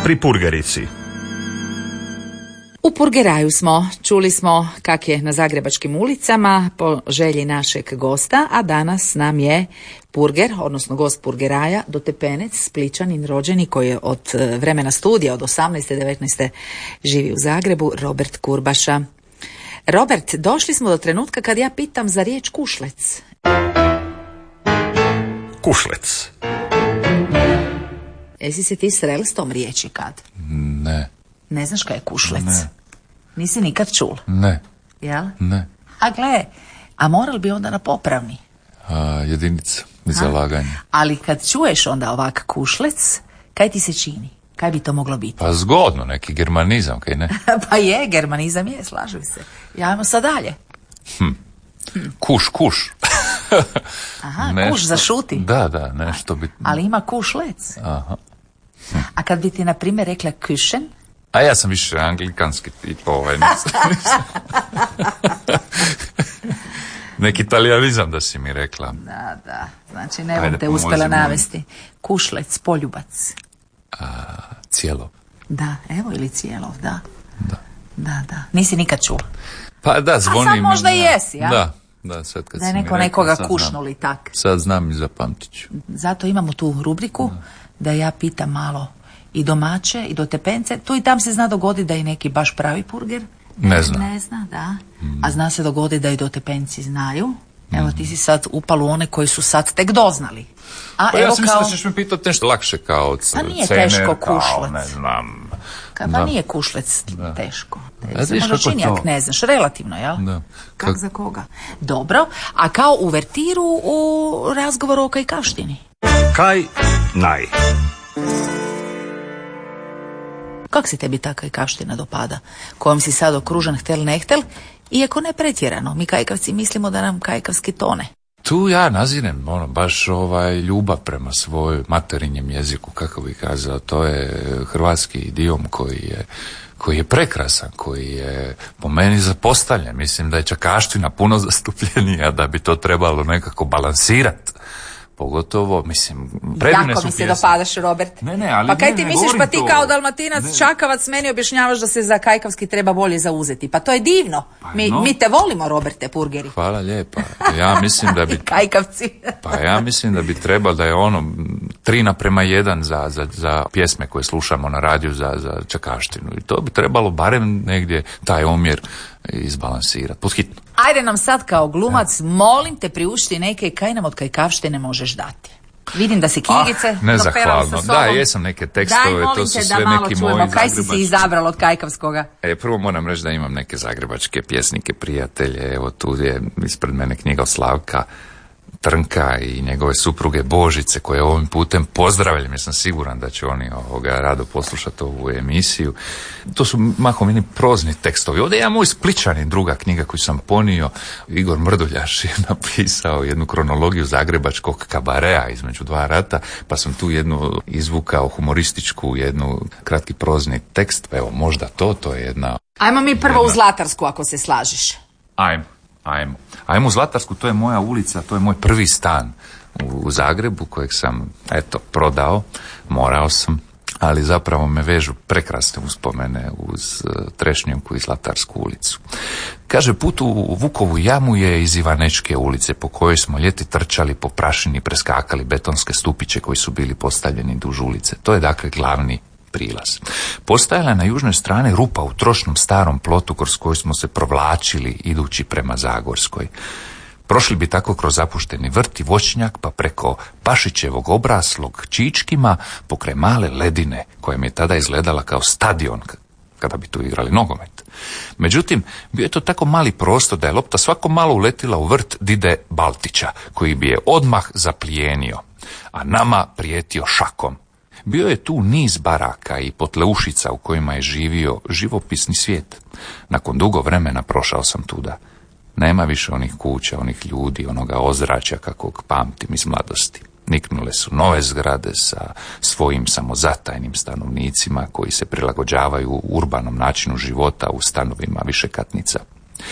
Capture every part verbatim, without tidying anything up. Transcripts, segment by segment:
pri Purgerici. U Purgeraju smo, čuli smo kak je na zagrebačkim ulicama po želji našeg gosta, a danas nam je Purger, odnosno gost Purgeraja, Dotepenec, Spličanin rođeni koji je od vremena studija, od osamnaeste devetnaeste živi u Zagrebu, Robert Kurbaša. Robert, došli smo do trenutka kad ja pitam za riječ kušlec. Kušlec. Jesi se ti sreli s tom riječi kad? Ne. Ne znaš kaj je kušlec? Ne. Nisi nikad čul? Ne. Jel? Ne. A gle, a moral bi onda na popravni. A, jedinica i zalaganje. Ali kad čuješ onda ovak kušlec, kaj ti se čini? Kaj bi to moglo biti? Pa zgodno, neki germanizam, kaj ne? Pa je, germanizam je, slažem se. Javimo sad dalje. Hm. Hm. Kuš, kuš. Aha, nešto, kuš zašuti. Da, da, nešto bi... Ali ima kušlec. Aha. Hm. A kad bi ti, na primjer, rekla kušen? A ja sam više anglikanski tip, ovaj, nisam. Neki italijanizam da si mi rekla. Da, da, znači ne bom te uspjela navesti. Kušlec, poljubac. A, cijelo. Da, evo, ili cijelov, da. Da. Da, da. Nisi nikad čuo. Pa da, zvoni mi. A sad možda i jesi, ja? Da, da, sad kad da je si neko mi rekla, nekoga sad kušnuli znam. tak. Sad znam i zapamtit ću. Zato imamo tu rubriku da. da ja pitam malo i domaće i Dotepence. Tu i tam se zna dogoditi da i neki baš pravi purger. Ne zna. Ne zna, da. Mm. A zna se dogoditi da i Dotepenci znaju. Evo, ti si sad upal u one koji su sad tek doznali. A pa evo ja sam kao... mislila da ćeš mi pitati nešto lakše kao pa nije cener, teško kao, kušlec. ne znam. Ka, pa da. Nije kušlec da. Teško. A se možda čini jak ne znaš, relativno, jel? Da. Kak, Kak za koga? Dobro, a kao uvertiru u razgovoru o kajkavštini. Kaj naj. Kak se tebi ta kajkavština dopada? Kojom si sad okružen htel ne htel? Iako ne pretjerano, mi kajkavci mislimo da nam kajkavski tone. Tu ja nazirem, ono, baš ovaj ljubav prema svoj materinjem jeziku, kako bih kazao, to je hrvatski idiom koji je, koji je prekrasan, koji je po meni zapostavljen. Mislim da je čakaština puno zastupljenija, da bi to trebalo nekako balansirati. Pogotovo, mislim, predivne jako su mi se pjesme. Dopadaš, Robert. Ne, ne, ali pa kaj ne, ti ne, misliš, pa ti to. kao Dalmatinac, ne. Čakavac, meni objašnjavaš da se za kajkavski treba bolje zauzeti. Pa to je divno. Pa mi, no. mi te volimo, Roberte Purgeri. Hvala lijepa. Ja mislim da bi... kajkavci. Pa ja mislim da bi trebalo da je ono tri naprema jedan za, za, za pjesme koje slušamo na radiju za, za čakaštinu. I to bi trebalo barem negdje taj omjer izbalansirati. Podhitno. Ajde nam sad kao glumac, ja. Molim te priušti neke kaj nam od kajkavštine možeš dati. Vidim da si knjigice ah, nezahvalno. Da, jesam neke tekstove, Daj, to su te, sve neki čujemo. moji Kaj si si izabrala od kajkavskoga? E, prvo moram reći da imam neke zagrebačke pjesnike, prijatelje. Evo tu je ispred mene knjiga od Slavka Trnka i njegove supruge Božice, koje ovim putem pozdravljam, jer sam siguran da će oni ovoga rado poslušati ovu emisiju. To su mahom jedni prozni tekstovi. Ovdje ja moj Spličanin, druga knjiga koju sam ponio, Igor Mrduljaš je napisao jednu kronologiju zagrebačkog kabarea između dva rata, pa sam tu jednu izvukao humorističku, jednu kratki prozni tekst. Evo, možda to, to je jedna... Ajmo mi prvo jedna... u Zlatarsku, ako se slažeš. Ajmo. Ajmo. Ajmo u Zlatarsku, to je moja ulica, to je moj prvi stan u Zagrebu kojeg sam, eto, prodao, morao sam, ali zapravo me vežu prekrasne uspomene uz Trešnjevku i Zlatarsku ulicu. Kaže, put u Vukovu jamu je iz Ivanečke ulice, po kojoj smo ljeti trčali po prašini, preskakali betonske stupiće koji su bili postavljeni duž ulice. To je dakle glavni prilaz. Postajala je na južnoj strani rupa u trošnom starom plotu kroz koju smo se provlačili idući prema Zagorskoj. Prošli bi tako kroz zapušteni vrt i voćnjak, pa preko Pašićevog obraslog čičkima pokraj male ledine, koja mi je tada izgledala kao stadion kada bi tu igrali nogomet. Međutim, bio je to tako mali prostor da je lopta svako malo uletila u vrt Dide Baltića, koji bi je odmah zaplijenio, a nama prijetio šakom. Bio je tu niz baraka i potleušica u kojima je živio živopisni svijet. Nakon dugo vremena prošao sam tuda. Nema više onih kuća, onih ljudi, onoga ozračja kakvog pamtim iz mladosti. Niknule su nove zgrade sa svojim samozatajnim stanovnicima koji se prilagođavaju urbanom načinu života u stanovima višekatnica.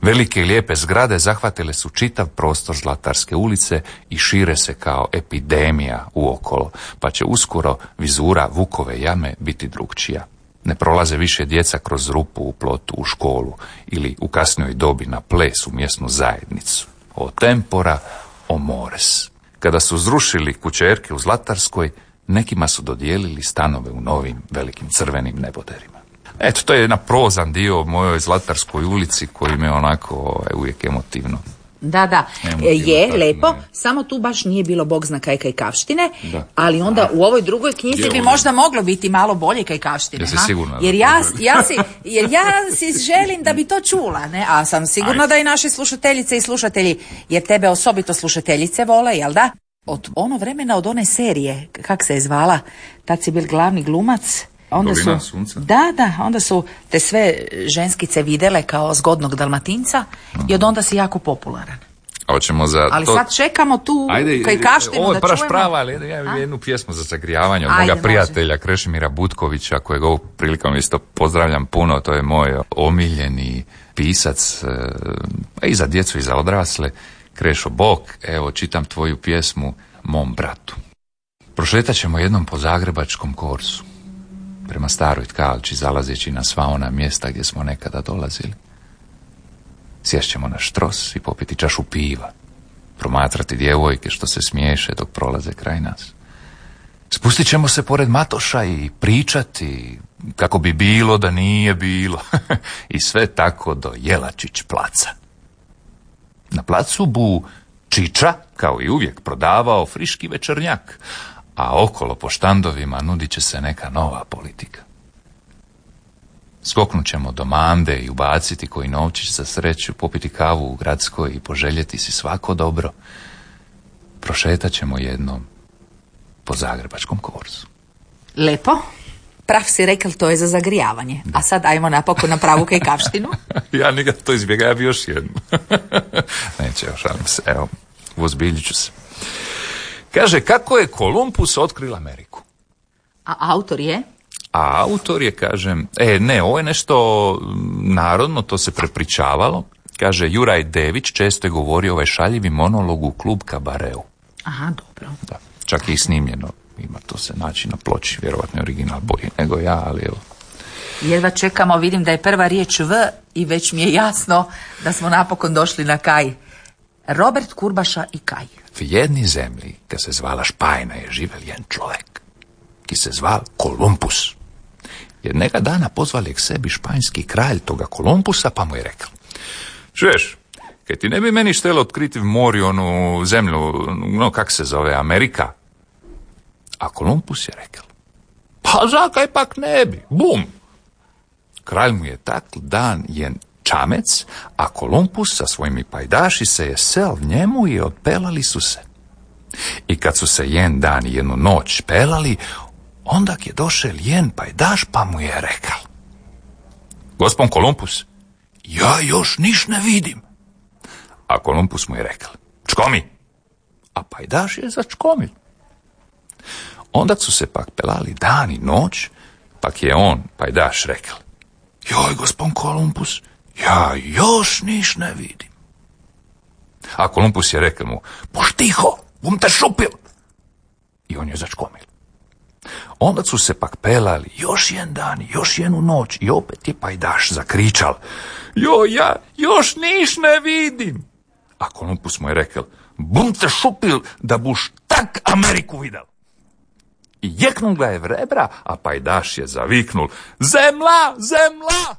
Velike i lijepe zgrade zahvatile su čitav prostor Zlatarske ulice i šire se kao epidemija uokolo, pa će uskoro vizura Vukove jame biti drukčija. Ne prolaze više djeca kroz rupu u plotu u školu ili u kasnijoj dobi na ples u mjesnu zajednicu. O tempora, o mores. Kada su zrušili kućerke u Zlatarskoj, nekima su dodijelili stanove u novim velikim crvenim neboderima. Eto, to je jedan prozan dio u mojoj Zlatarskoj ulici koji me onako je uvijek emotivno. Da, da, Emotivno, je, tako lepo, ne. Samo tu baš nije bilo Bog zna kaj kajkavštine, Da. ali onda u ovoj drugoj knjizi Je bi ovdje. možda moglo biti malo bolje kajkavštine. Ja se ha? sigurno Jer da ja, to ja, si, jer ja si želim da bi to čula, ne? A sam sigurna da i naše slušateljice i slušatelji, jer tebe osobito slušateljice vole, jel da? Od ono vremena, od one serije, kak se je zvala, tad si bil glavni glumac. Onda Dolina su, sunca. da, da, onda su te sve ženskice videle kao zgodnog Dalmatinca i od onda si jako popularan. A hoćemo za Ali to... sad čekamo tu kajkavštinu ovo da je praš čujemo. prava, ali ja imam jednu pjesmu za zagrijavanje od Ajde, moga može. prijatelja Krešimira Butkovića, kojeg ovog prilikom isto pozdravljam puno. To je moj omiljeni pisac, a i za djecu i za odrasle. Krešo, bok, evo čitam tvoju pjesmu Mom bratu. Prošetat ćemo jednom po zagrebačkom korsu, prema staroj Tkalči, zalazeći na sva ona mjesta gdje smo nekada dolazili. Sješćemo na štros i popiti čašu piva, promatrati djevojke što se smiješe dok prolaze kraj nas. Spustit ćemo se pored Matoša i pričati kako bi bilo da nije bilo. I sve tako do Jelačić placa. Na placu bu Čiča, kao i uvijek, prodavao friški večernjak, a okolo po štandovima nudit će se neka nova politika. Skoknut ćemo do Mande i ubaciti koji novčić za sreću, popiti kavu u gradskoj i poželjeti si svako dobro. Prošetat ćemo jednom po zagrebačkom korsu. Lepo. Prav si rekao, to je za zagrijavanje. A sad ajmo napokon na pravu kajkavštinu. Ja nikad to izbjegam, ja bi još jednu. Neće, evo, šalim se, evo, uozbiljit ću se. Kaže, kako je Kolumbus otkrio Ameriku? A autor je? A autor je, kažem, e, ne, ovo je nešto narodno, to se prepričavalo. Kaže, Juraj Dević često je govorio ovaj šaljivi monolog u klub Kabareu. Aha, dobro. Da, čak je i snimljeno. Ima to se naći na ploči, vjerovatno je original bolji nego ja, ali evo. Jedva čekamo, vidim da je prva riječ V i već mi je jasno da smo napokon došli na kaj. Robert Kurbaša i kaj. V jedni zemlji, kad se zvala Špajna, je živel jedan človek, ki se zval Kolumbus. Jednoga dana pozvali k sebi španjski kralj toga Kolumbusa, pa mu je rekao: čuješ, kaj ti ne bi meni štelo otkriti v morju onu zemlju, no kak se zove, Amerika? A Kolumbus je rekao: pa zakaj pak ne bi, bum! Kralj mu je tak dan jen čamec, a Kolumbus sa svojimi pajdaši se je sel njemu i otpelali su se. I kad su se jen dan i jednu noć pelali, onda je došel jen pajdaš pa mu je rekao: gospon Kolumbus, ja još niš ne vidim. A Kolumbus mu je rekao: čkomi. A pajdaš je začkomil. Onda su se pak pelali dan i noć, pak je on, pajdaš, rekao: joj, gospon Kolumbus, ja još niš ne vidim. A Kolumbus je rekao mu: puš tiho, bum te šupil. I on je začkomil. Onda su se pak pelali još jedan dan, još jednu noć i opet je pajdaš zakričal: joj, ja još niš ne vidim. A Kolumbus mu je rekao: bum te šupil da buš tak Ameriku videl. I jeknul ga je v rebra, a pajdaš je zaviknul: zemla, zemla!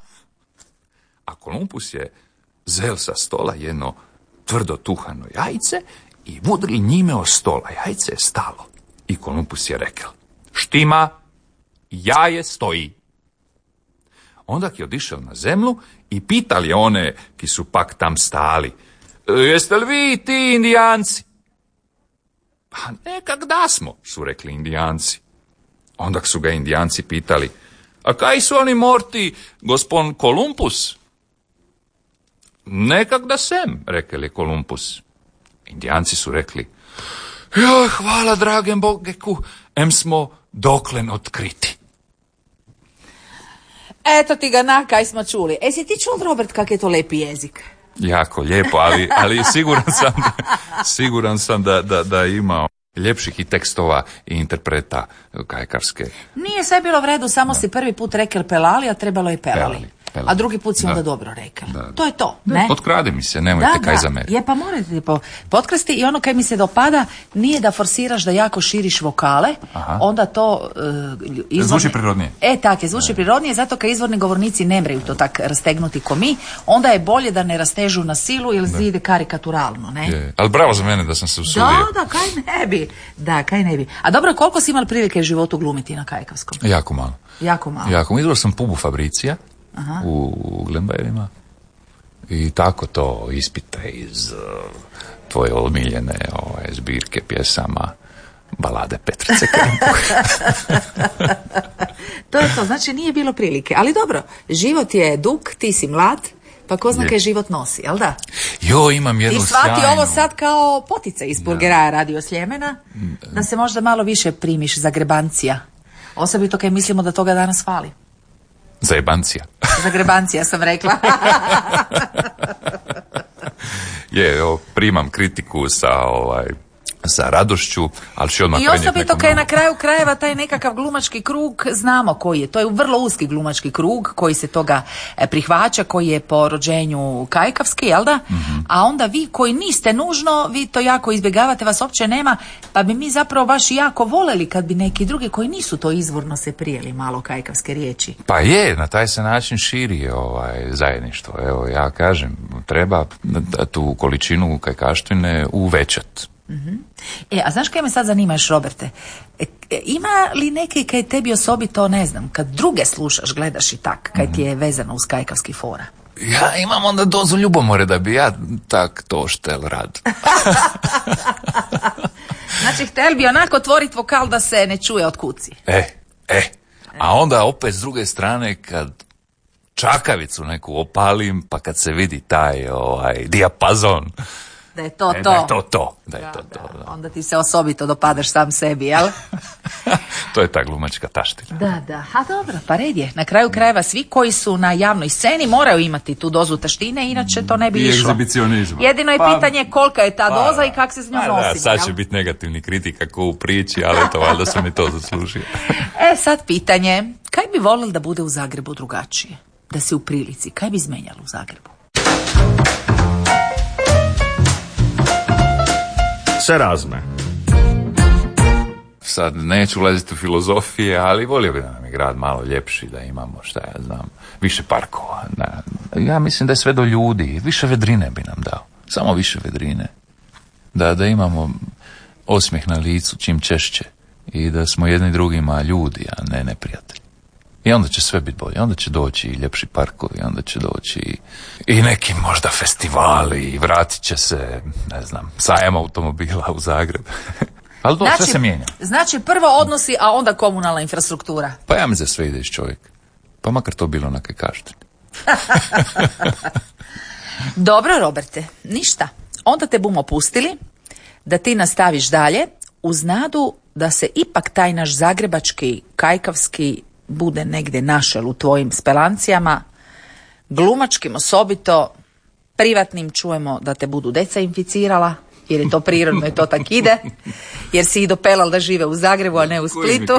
A Kolumbus je zel sa stola jedno tvrdo tuhano jajce i vudril njime o stola. Jajce je stalo. I Kolumbus je rekao: štima, jaje stoji. Onda je odišel na zemlju i pitali one ki su pak tam stali: jeste li vi ti Indijanci? Pa nekak da smo, su rekli Indijanci. Onda su ga Indijanci pitali: a kaj su oni morti, gospon Kolumbus? Nekak da sem, rekel je Kolumbus. Indijanci su rekli: joj, hvala dragem Bogeku, em smo doklen otkriti. Eto ti ga na kaj smo čuli. E, si ti čul, Robert, kak je to lepi jezik? Jako lijepo, ali, ali siguran sam, siguran sam da, da, da ima ljepših i tekstova i interpreta kajkavske. Nije sve bilo u redu, samo da. Si prvi put rekel pelali, a trebalo je pelali. Pelali. Pelali. A drugi put si da. Onda dobro rekel. Da. To je to, da, ne? Potkrade mi se, nemojte da, kaj da. za mene. Je, pa morate po, potkrasti i ono kaj mi se dopada nije da forsiraš da jako širiš vokale, aha. Onda to uh, izvorni... Zvuči prirodnije. E, tak je, zvuči ne. Prirodnije, zato kad izvorni govornici ne mreju to tak rastegnuti ko mi, onda je bolje da ne rastežu na silu ili ide karikaturalno, ne? Je. Ali bravo za mene da sam se usudio. Da, da, kaj ne bi. Da, kaj ne bi. A dobro, koliko si imali prilike u životu glumiti na kajkavskom? Jako malo. Jako malo. Jako. Izvrlo sam pubu Fabricija. Aha. U Glembajevima i tako to ispite iz uh, tvoje omiljene ove, zbirke pjesama balade Petrice Krempuh. To je to, znači nije bilo prilike, ali dobro, život je dug, ti si mlad, pa ko zna kaj život nosi, jel da? Jo, imam jednu sjajnu. I shvati ovo sad kao potica iz Purgeraja Radio Sljemena, da se možda malo više primiš zagrebancija, osobito kaj mislimo da toga danas fali. Zajebancija. Zagrebancija sam rekla. Je, evo, primam kritiku sa ovaj sa radošću, ali ću odmah i osobito kaj na kraju krajeva taj nekakav glumački krug znamo koji je. To je vrlo uski glumački krug koji se toga prihvaća, koji je po rođenju kajkavski, jel da? Mm-hmm. A onda vi koji niste nužno, vi to jako izbjegavate, vas uopće nema, pa bi mi zapravo baš jako voleli kad bi neki drugi koji nisu to izvorno se prijeli malo kajkavske riječi. Pa je, na taj se način širi ovaj zajedništvo. Evo, ja kažem, treba tu količinu kajkaštine uvećati. Mm-hmm. E, a znaš kaj me sad zanimaš, Roberte? E, ima li neki kaj tebi osobito, ne znam, kad druge slušaš, gledaš i tak, kaj ti je vezano uz kajkavski fora? Ja imam onda dozu ljubomore da bi ja tak to štel rad. Znači, htel bi onako otvorit vokal da se ne čuje od kuci. E, e, a onda opet s druge strane kad čakavicu neku opalim, pa kad se vidi taj ovaj dijapazon, da je to e, to. Da je to to. Da je da, to, to da. Da. Onda ti se osobito dopadaš sam sebi, jel? To je ta glumačka taština. Da, da. A dobro, pa red je. Na kraju krajeva svi koji su na javnoj sceni moraju imati tu dozu taštine, inače to ne bi I išlo. egzibicionizma. Jedino je pa, pitanje kolika je ta pa, doza i kak se s njom pa, nosimo. Da, sad će jel? biti negativni kritika ko u priči, ali to valjda sam i to zaslužio. E, sad pitanje, kaj bi volili da bude u Zagrebu drugačije? Da se u prilici, kaj bi izmenjalo u Zagrebu? Se razme. Sad neću ulaziti u filozofije, ali volio bi da nam je grad malo ljepši, da imamo, šta ja znam, više parkova. Da. Ja mislim da je sve do ljudi, više vedrine bi nam dao, samo više vedrine. Da, da imamo osmijeh na licu čim češće i da smo jedni drugima ljudi, a ne neprijatelji. I onda će sve biti bolje, onda će doći i ljepši parkovi, onda će doći i neki možda festivali i vratit će se, ne znam, sajam automobila u Zagreb. Ali to znači, sve se mijenja. Znači prvo odnosi, a onda komunalna infrastruktura. Pa ja mi za sve ide iz čovjeka. Pa makar to bilo na kajkaštini. Dobro, Roberte, ništa. Onda te bumo pustili da ti nastaviš dalje uz nadu da se ipak taj naš zagrebački, kajkavski bude negdje našel u tvojim spelancijama, glumačkim osobito, privatnim čujemo da te budu deca inficirala, jer je to prirodno i to tak ide, jer si i dopelal da žive u Zagrebu, a ne u Splitu.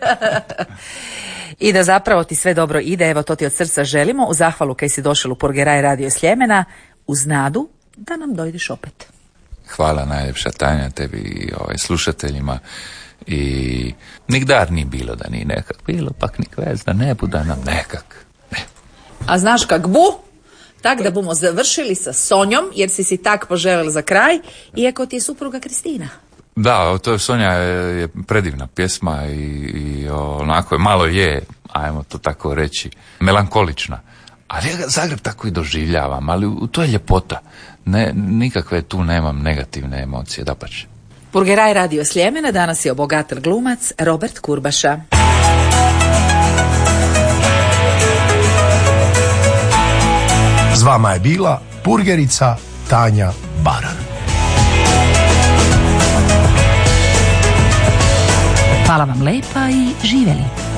I da zapravo ti sve dobro ide, evo to ti od srca želimo, u zahvalu kaj si došel u Purgeraj Radio Sljemena, uz nadu da nam dojdeš opet. Hvala najljepša Tanja, tebi i ovaj, slušateljima. I nigdar ni bilo da ni nekak bilo, pak nik vez da ne bude nam nekak. Ne. A znaš kak bu? Tak da bumo završili sa Sonjom, jer si si tak poželel za kraj, iako ti je supruga Kristina. Da, to je Sonja je, je predivna pjesma i, i onako je, malo je, ajmo to tako reći, melankolična. Ali ja Zagreb tako i doživljavam, ali u, to je ljepota. Ne, nikakve tu nemam negativne emocije, dapače. Purgeraj Radio Sljemena danas je obogatel glumac Robert Kurbaša. S vama je bila purgerica Tanja Baran. Hvala vam lepa i živjeli.